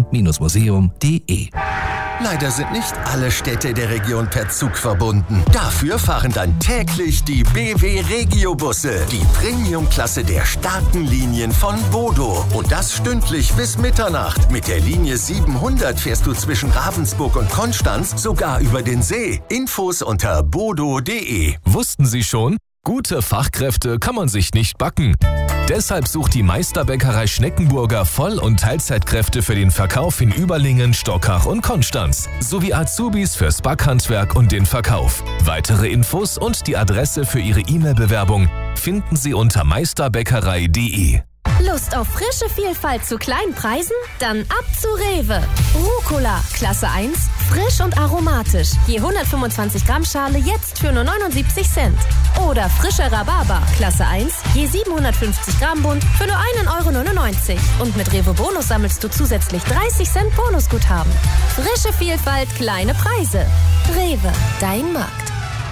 seefonden-museum.de. Leider sind nicht alle Städte der Region per Zug verbunden. Dafür fahren dann täglich die BW Regio-Busse, die Premium-Klasse der starken Linien von Bodo. Und das stündlich bis Mitternacht. Mit der Linie 700 fährst du zwischen Ravensburg und Konstanz sogar über den See. Infos unter bodo.de. Wussten Sie schon? Gute Fachkräfte kann man sich nicht backen. Deshalb sucht die Meisterbäckerei Schneckenburger Voll- und Teilzeitkräfte für den Verkauf in Überlingen, Stockach und Konstanz. Sowie Azubis fürs Backhandwerk und den Verkauf. Weitere Infos und die Adresse für Ihre E-Mail-Bewerbung finden Sie unter meisterbäckerei.de. Lust auf frische Vielfalt zu kleinen Preisen? Dann ab zu Rewe. Rucola, Klasse 1, frisch und aromatisch. Je 125 Gramm Schale jetzt für nur 79 Cent. Oder frischer Rhabarber, Klasse 1, je 750 Gramm Bund für nur 1,99 €. Und mit Rewe Bonus sammelst du zusätzlich 30 Cent Bonusguthaben. Frische Vielfalt, kleine Preise. Rewe, dein Markt.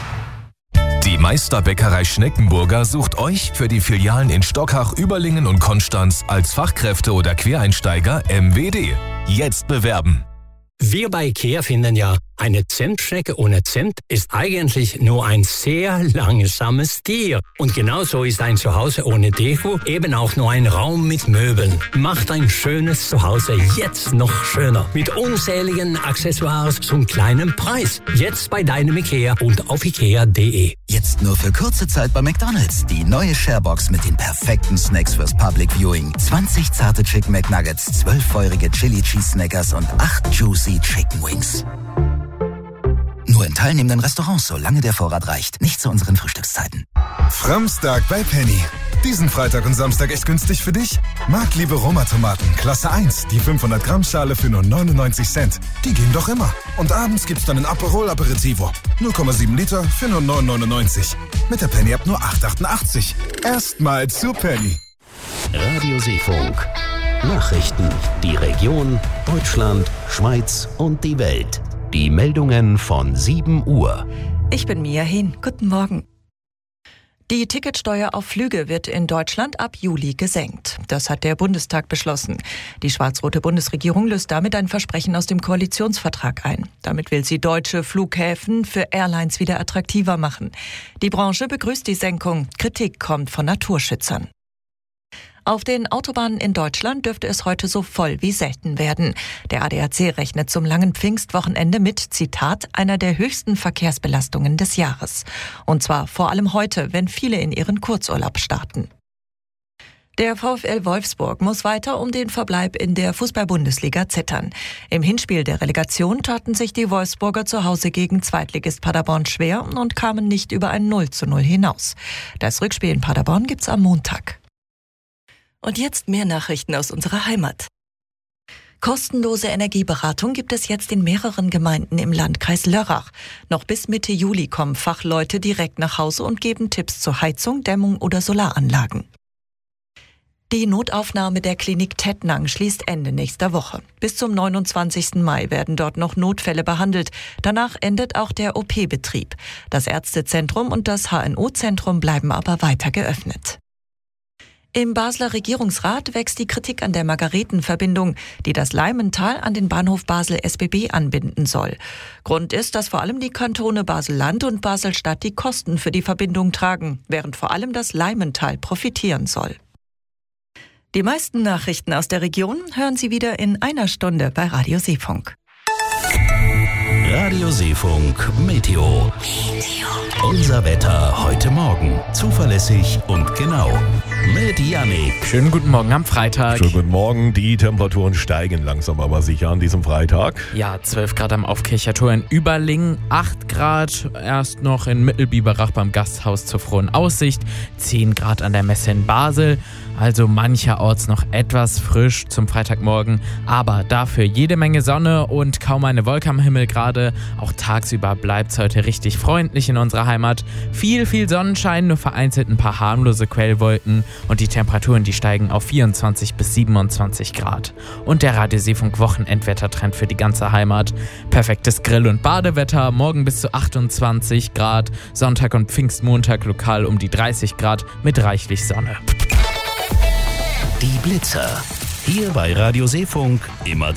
Die Meisterbäckerei Schneckenburger sucht euch für die Filialen in Stockach, Überlingen und Konstanz als Fachkräfte oder Quereinsteiger MWD. Jetzt bewerben! Wir bei IKEA finden ja, eine Zentschnecke ohne Zimt ist eigentlich nur ein sehr langsames Tier. Und genauso ist ein Zuhause ohne Deko eben auch nur ein Raum mit Möbeln. Macht ein schönes Zuhause jetzt noch schöner. Mit unzähligen Accessoires zum kleinen Preis. Jetzt bei deinem IKEA und auf ikea.de. Jetzt nur für kurze Zeit bei McDonald's. Die neue Sharebox mit den perfekten Snacks fürs Public Viewing. 20 zarte Chicken McNuggets, 12 feurige Chili Cheese Snackers und 8 Juicy Chicken Wings. Nur in teilnehmenden Restaurants, solange der Vorrat reicht. Nicht zu unseren Frühstückszeiten. Framstag bei Penny. Diesen Freitag und Samstag echt günstig für dich? Marktliebe Roma-Tomaten, Klasse 1, die 500 Gramm Schale für nur 99 Cent. Die gehen doch immer. Und abends gibt's dann ein Aperol Aperitivo. 0,7 Liter für nur 9,99. Mit der Penny ab nur 8,88. Erstmal zu Penny. Radio Seefunk. Nachrichten. Die Region, Deutschland, Schweiz und die Welt. Die Meldungen von 7 Uhr. Ich bin Mia Hehn. Guten Morgen. Die Ticketsteuer auf Flüge wird in Deutschland ab Juli gesenkt. Das hat der Bundestag beschlossen. Die schwarz-rote Bundesregierung löst damit ein Versprechen aus dem Koalitionsvertrag ein. Damit will sie deutsche Flughäfen für Airlines wieder attraktiver machen. Die Branche begrüßt die Senkung. Kritik kommt von Naturschützern. Auf den Autobahnen in Deutschland dürfte es heute so voll wie selten werden. Der ADAC rechnet zum langen Pfingstwochenende mit, Zitat, einer der höchsten Verkehrsbelastungen des Jahres. Und zwar vor allem heute, wenn viele in ihren Kurzurlaub starten. Der VfL Wolfsburg muss weiter um den Verbleib in der Fußball-Bundesliga zittern. Im Hinspiel der Relegation taten sich die Wolfsburger zu Hause gegen Zweitligist Paderborn schwer und kamen nicht über ein 0:0 hinaus. Das Rückspiel in Paderborn gibt's am Montag. Und jetzt mehr Nachrichten aus unserer Heimat. Kostenlose Energieberatung gibt es jetzt in mehreren Gemeinden im Landkreis Lörrach. Noch bis Mitte Juli kommen Fachleute direkt nach Hause und geben Tipps zur Heizung, Dämmung oder Solaranlagen. Die Notaufnahme der Klinik Tettnang schließt Ende nächster Woche. Bis zum 29. Mai werden dort noch Notfälle behandelt. Danach endet auch der OP-Betrieb. Das Ärztezentrum und das HNO-Zentrum bleiben aber weiter geöffnet. Im Basler Regierungsrat wächst die Kritik an der Margaretenverbindung, die das Leimental an den Bahnhof Basel-SBB anbinden soll. Grund ist, dass vor allem die Kantone Basel-Land und Basel-Stadt die Kosten für die Verbindung tragen, während vor allem das Leimental profitieren soll. Die meisten Nachrichten aus der Region hören Sie wieder in einer Stunde bei Radio Seefunk. Radio Seefunk Meteo. Unser Wetter heute Morgen. Zuverlässig und genau. Mit Yannick. Schönen guten Morgen am Freitag. Schönen guten Morgen. Die Temperaturen steigen langsam aber sicher an diesem Freitag. Ja, 12 Grad am Aufkircher Tor in Überlingen, 8 Grad erst noch in Mittelbiberach beim Gasthaus zur Frohen Aussicht, 10 Grad an der Messe in Basel. Also mancherorts noch etwas frisch zum Freitagmorgen, aber dafür jede Menge Sonne und kaum eine Wolke am Himmel gerade. Auch tagsüber bleibt es heute richtig freundlich in unserer Heimat. Viel Sonnenschein, nur vereinzelt ein paar harmlose Quellwolken und die Temperaturen, die steigen auf 24 bis 27 Grad. Und der Radio Seefunk Wochenendwettertrend für die ganze Heimat. Perfektes Grill- und Badewetter, morgen bis zu 28 Grad, Sonntag und Pfingstmontag lokal um die 30 Grad mit reichlich Sonne. Die Blitzer. Hier bei Radio Seefunk immer